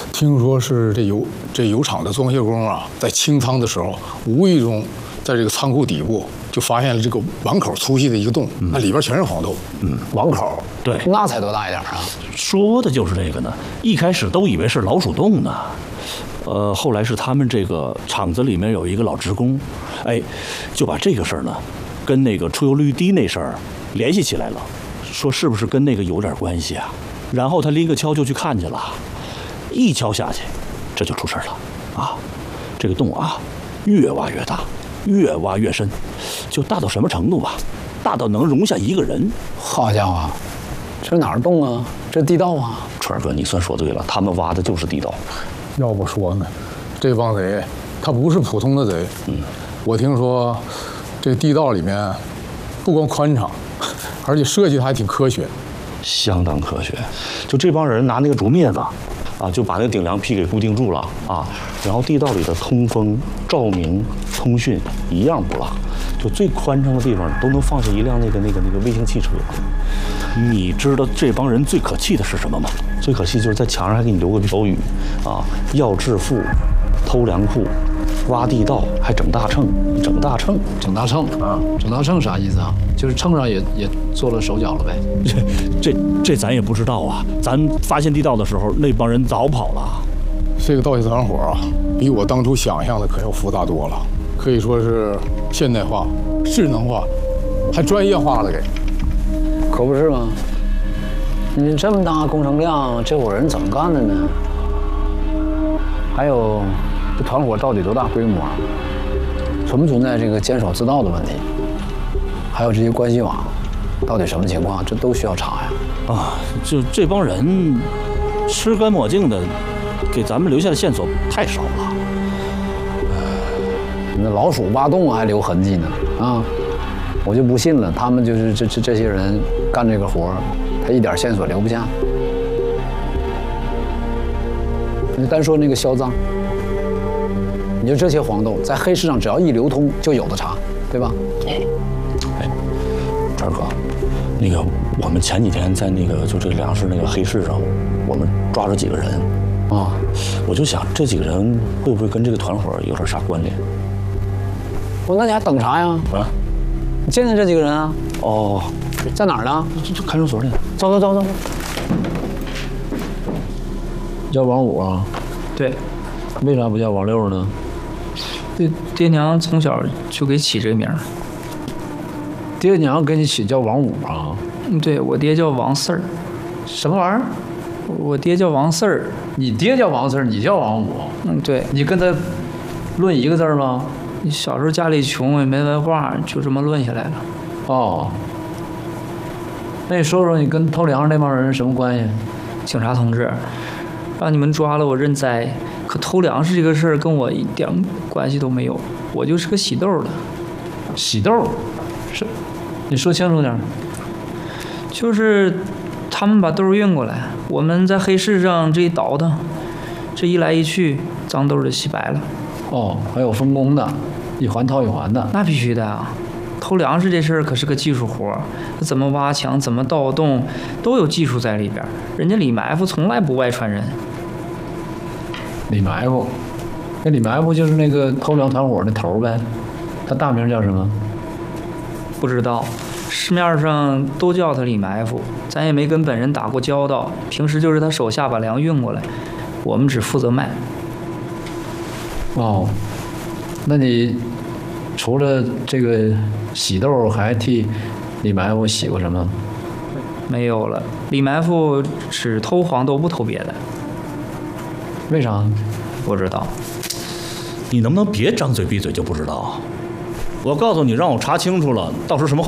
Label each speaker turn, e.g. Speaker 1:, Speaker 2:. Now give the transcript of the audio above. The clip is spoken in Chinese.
Speaker 1: 听说是这油厂的装卸工啊，在清仓的时候，无意中在这个仓库底部就发现了这个碗口粗细的一个洞，那里边全是黄豆。
Speaker 2: 碗口，
Speaker 3: 对，
Speaker 2: 那才多大一点啊？
Speaker 3: 说的就是这个呢。一开始都以为是老鼠洞呢，后来是他们这个厂子里面有一个老职工，哎，就把这个事儿呢，跟那个出油率低那事儿联系起来了，说是不是跟那个有点关系啊？然后他拎个锹就去看去了，一锹下去，这就出事了啊！这个洞啊，越挖越大，越挖越深，就大到什么程度啊？大到能容下一个人。
Speaker 2: 好家伙，这哪儿洞啊？这地道啊！
Speaker 3: 川儿哥，你算说对了，他们挖的就是地道。
Speaker 1: 要不说呢，这帮贼他不是普通的贼。我听说这地道里面不光宽敞，而且设计的还挺科学。
Speaker 3: 相当科学，就这帮人拿那个竹篾子，啊，就把那个顶梁坯给固定住了啊，然后地道里的通风、照明、通讯一样不落，就最宽敞的地方都能放下一辆那个微型汽车。你知道这帮人最可气的是什么吗？最可气就是在墙上还给你留个标语，啊，要致富，偷粮库，挖地道，还整大秤，整大秤
Speaker 2: 啊！整大秤啥意思啊？就是秤上也做了手脚了呗。
Speaker 3: 这咱也不知道啊。咱发现地道的时候，那帮人早跑了。
Speaker 1: 这个盗窃团伙啊，比我当初想象的可要复杂多了，可以说是现代化、智能化，还专业化了给。
Speaker 2: 可不是吗？你这么大工程量，这伙人怎么干的呢？还有，这团伙到底多大规模？存不存在这个监守自盗的问题？还有这些关系网，到底什么情况？这都需要查呀！
Speaker 3: 啊，就这帮人吃干抹净的，给咱们留下的线索太少了。
Speaker 2: 那老鼠挖洞还留痕迹呢啊！我就不信了，他们就是这些人干这个活，他一点线索留不下。你单说那个销赃，你说这些黄豆在黑市上只要一流通，就有的查，对吧？
Speaker 3: 哎，川哥，那个我们前几天在那个就这个粮食那个黑市上，我们抓着几个人啊，我就想这几个人会不会跟这个团伙有点啥关联？
Speaker 2: 那你还等啥呀？
Speaker 3: 啊，
Speaker 2: 你见见这几个人啊？
Speaker 3: 哦，
Speaker 2: 在哪儿呢？
Speaker 3: 就看守所里。
Speaker 2: 走。叫王五啊？
Speaker 4: 对。
Speaker 2: 为啥不叫王六呢？
Speaker 4: 爹娘从小就给起这个名儿。
Speaker 2: 爹娘给你起叫王五啊？
Speaker 4: 对，我爹叫王四儿。
Speaker 2: 什么玩意儿？
Speaker 4: 我爹叫王四儿。
Speaker 2: 你爹叫王四儿，你叫王五？
Speaker 4: 对。
Speaker 2: 你跟他论一个字吗？
Speaker 4: 你小时候家里穷也没文化，就这么论下来了。
Speaker 2: 哦。那你说说你跟偷粮食那帮人什么关系？
Speaker 4: 警察同志，让你们抓了我认栽，可偷粮食这个事儿跟我一点关系都没有，我就是个洗豆的。
Speaker 2: 洗豆？是？你说清楚点。
Speaker 4: 就是他们把豆运过来，我们在黑市上这一倒腾，这一来一去，脏豆就洗白了。
Speaker 2: 哦，还有分工的，一环套一环的。
Speaker 4: 那必须的啊！偷粮食这事儿可是个技术活，怎么挖墙，怎么盗洞，都有技术在里边。人家李埋伏从来不外传人。
Speaker 2: 李埋伏，那李埋伏就是那个偷粮团伙那头呗，他大名叫什么？
Speaker 4: 不知道，市面上都叫他李埋伏，咱也没跟本人打过交道，平时就是他手下把粮运过来，我们只负责卖。
Speaker 2: 哦，那你除了这个洗豆，还替李埋伏洗过什么？
Speaker 4: 没有了，李埋伏只偷黄豆，不偷别的。
Speaker 2: 为啥？
Speaker 4: 不知道。
Speaker 3: 你能不能别张嘴闭嘴就不知道？我告诉你，让我查清楚了，到时候什么后